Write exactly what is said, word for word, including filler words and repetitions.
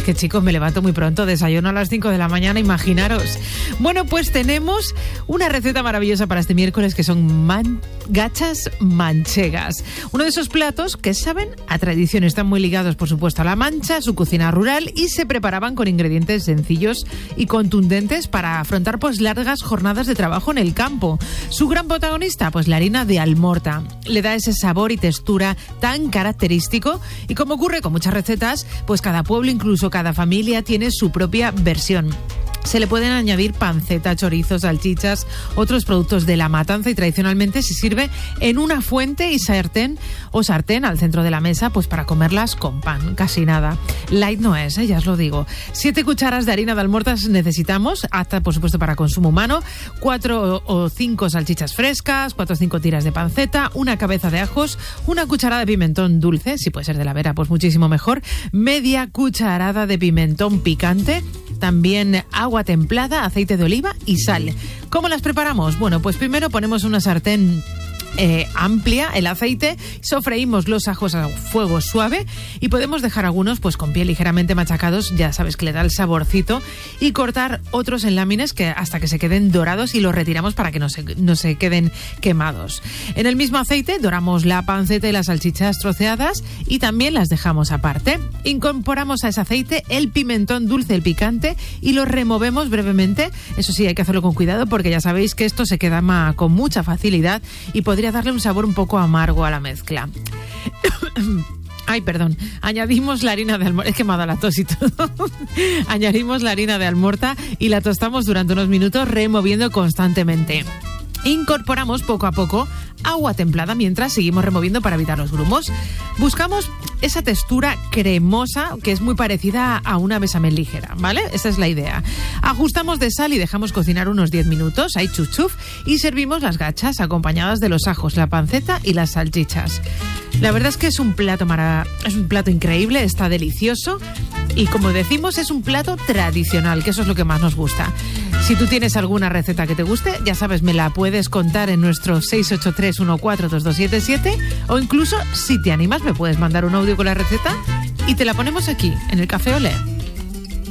es que chicos, me levanto muy pronto, desayuno a las cinco de la mañana, imaginaros. Bueno, pues tenemos una receta maravillosa para este miércoles que son man- gachas manchegas. Uno de esos platos que saben a tradición, están muy ligados por supuesto a La Mancha, su cocina rural, y se preparaban con ingredientes sencillos y contundentes para afrontar pues largas jornadas de trabajo en el campo. Su gran protagonista, pues la harina de almorta. Le da ese sabor y textura tan característico, y como ocurre con muchas recetas, pues cada pueblo, incluso cada familia, tiene su propia versión. Se le pueden añadir panceta, chorizos, salchichas, otros productos de la matanza, y tradicionalmente se sirve en una fuente y sartén o sartén al centro de la mesa, pues para comerlas con pan, casi nada. Light no es, ¿eh? Ya os lo digo. Siete cucharas de harina de almortas necesitamos, apta por supuesto para consumo humano, cuatro o cinco salchichas frescas, cuatro o cinco tiras de panceta, una cabeza de ajos, una cucharada de pimentón dulce, si puede ser de la vera, pues muchísimo mejor, media cucharada de pimentón picante, también agua templada, aceite de oliva y sal. ¿Cómo las preparamos? Bueno, pues primero ponemos una sartén Eh, amplia, el aceite, sofreímos los ajos a fuego suave y podemos dejar algunos pues con piel ligeramente machacados, ya sabes que le da el saborcito, y cortar otros en láminas que hasta que se queden dorados, y los retiramos para que no se, no se queden quemados. En el mismo aceite doramos la panceta y las salchichas troceadas y también las dejamos aparte. Incorporamos a ese aceite el pimentón dulce, el picante, y lo removemos brevemente. Eso sí, hay que hacerlo con cuidado porque ya sabéis que esto se quema con mucha facilidad y podría darle un sabor un poco amargo a la mezcla. Ay, perdón. Añadimos la harina de almorta. Es que me ha dado la tos y todo. Añadimos la harina de almorta y la tostamos durante unos minutos, removiendo constantemente. Incorporamos poco a poco agua templada mientras seguimos removiendo para evitar los grumos. Buscamos esa textura cremosa que es muy parecida a una bechamel ligera, ¿vale? Esa es la idea. Ajustamos de sal y dejamos cocinar unos diez minutos, ahí chuf chuf, y servimos las gachas acompañadas de los ajos, la panceta y las salchichas. La verdad es que es un plato mara... es un plato increíble, está delicioso, y como decimos, es un plato tradicional, que eso es lo que más nos gusta. Si tú tienes alguna receta que te guste, ya sabes, me la puedes contar en nuestro seis ocho tres uno cuatro dos dos siete siete, o incluso, si te animas, me puedes mandar un audio con la receta y te la ponemos aquí, en el Café Olé.